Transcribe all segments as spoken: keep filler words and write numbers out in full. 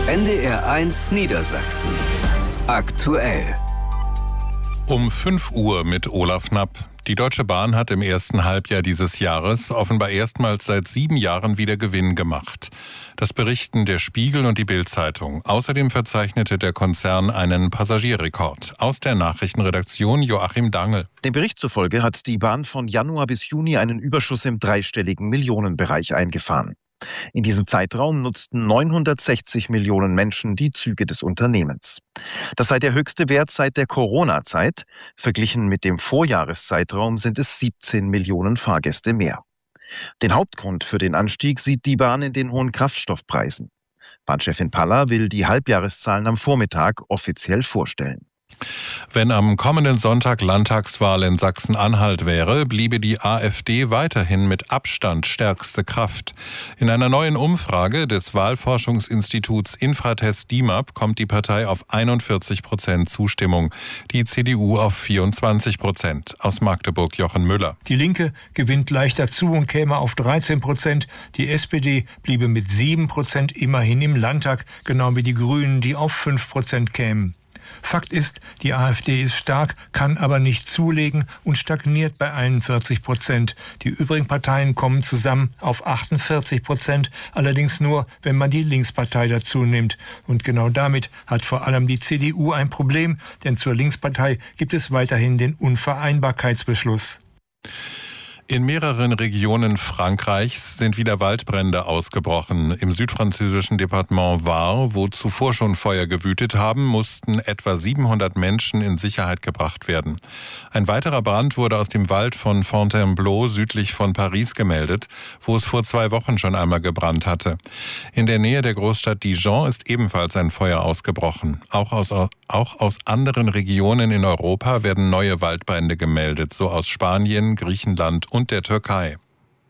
N D R eins Niedersachsen. Aktuell. Um fünf Uhr mit Olaf Knapp. Die Deutsche Bahn hat im ersten Halbjahr dieses Jahres offenbar erstmals seit sieben Jahren wieder Gewinn gemacht. Das berichten der Spiegel und die Bild-Zeitung. Außerdem verzeichnete der Konzern einen Passagierrekord. Aus der Nachrichtenredaktion Joachim Dangel. Dem Bericht zufolge hat die Bahn von Januar bis Juni einen Überschuss im dreistelligen Millionenbereich eingefahren. In diesem Zeitraum nutzten neunhundertsechzig Millionen Menschen die Züge des Unternehmens. Das sei der höchste Wert seit der Corona-Zeit. Verglichen mit dem Vorjahreszeitraum sind es siebzehn Millionen Fahrgäste mehr. Den Hauptgrund für den Anstieg sieht die Bahn in den hohen Kraftstoffpreisen. Bahnchefin Paller will die Halbjahreszahlen am Vormittag offiziell vorstellen. Wenn am kommenden Sonntag Landtagswahl in Sachsen-Anhalt wäre, bliebe die AfD weiterhin mit Abstand stärkste Kraft. In einer neuen Umfrage des Wahlforschungsinstituts Infratest D I M A P kommt die Partei auf einundvierzig Prozent Zustimmung, die C D U auf vierundzwanzig Prozent. Aus Magdeburg Jochen Müller. Die Linke gewinnt leicht dazu und käme auf dreizehn Prozent. Die S P D bliebe mit sieben Prozent immerhin im Landtag, genau wie die Grünen, die auf fünf Prozent kämen. Fakt ist, die AfD ist stark, kann aber nicht zulegen und stagniert bei einundvierzig Prozent. Die übrigen Parteien kommen zusammen auf achtundvierzig Prozent, allerdings nur, wenn man die Linkspartei dazu nimmt. Und genau damit hat vor allem die C D U ein Problem, denn zur Linkspartei gibt es weiterhin den Unvereinbarkeitsbeschluss. In mehreren Regionen Frankreichs sind wieder Waldbrände ausgebrochen. Im südfranzösischen Departement Var, wo zuvor schon Feuer gewütet haben, mussten etwa siebenhundert Menschen in Sicherheit gebracht werden. Ein weiterer Brand wurde aus dem Wald von Fontainebleau südlich von Paris gemeldet, wo es vor zwei Wochen schon einmal gebrannt hatte. In der Nähe der Großstadt Dijon ist ebenfalls ein Feuer ausgebrochen. Auch aus, auch aus anderen Regionen in Europa werden neue Waldbrände gemeldet, so aus Spanien, Griechenland und und der Türkei.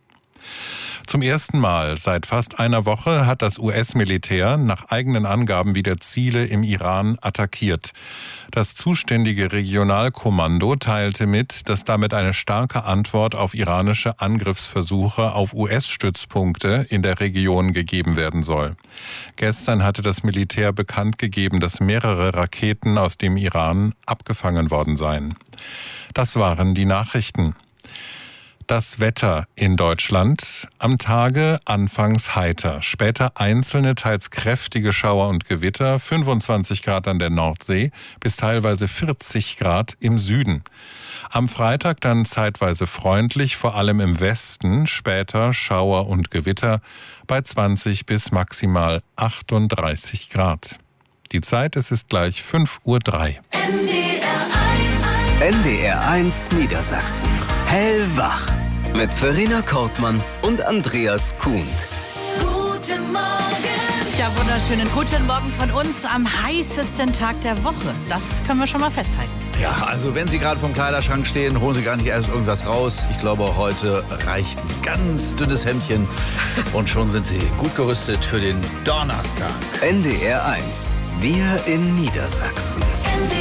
Zum ersten Mal seit fast einer Woche hat das U S-Militär nach eigenen Angaben wieder Ziele im Iran attackiert. Das zuständige Regionalkommando teilte mit, dass damit eine starke Antwort auf iranische Angriffsversuche auf U S-Stützpunkte in der Region gegeben werden soll. Gestern hatte das Militär bekannt gegeben, dass mehrere Raketen aus dem Iran abgefangen worden seien. Das waren die Nachrichten. Das Wetter in Deutschland. Am Tage anfangs heiter, später einzelne, teils kräftige Schauer und Gewitter, fünfundzwanzig Grad an der Nordsee bis teilweise vierzig Grad im Süden. Am Freitag dann zeitweise freundlich, vor allem im Westen, später Schauer und Gewitter bei zwanzig bis maximal achtunddreißig Grad. Die Zeit, es ist gleich fünf Uhr drei. N D R eins. N D R eins Niedersachsen. Hellwach. Mit Verena Kortmann und Andreas Kuhnt. Guten Morgen. Ja, wunderschönen guten Morgen von uns am heißesten Tag der Woche. Das können wir schon mal festhalten. Ja, also wenn Sie gerade vom Kleiderschrank stehen, holen Sie gar nicht erst irgendwas raus. Ich glaube, heute reicht ein ganz dünnes Hemdchen und schon sind Sie gut gerüstet für den Donnerstag. N D R eins. Wir in Niedersachsen.